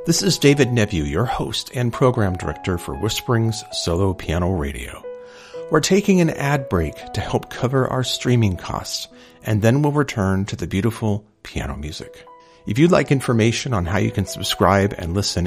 This is David Nevieux, your host and program director for Whisperings Solo Piano Radio. We're taking an ad break to help cover our streaming costs, and then we'll return to the beautiful piano music. If you'd like information on how you can subscribe and listen